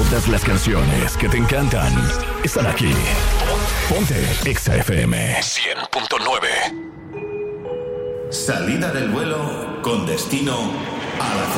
Todas las canciones que te encantan están aquí. Ponte Exa FM 100.9. Salida del vuelo con destino a la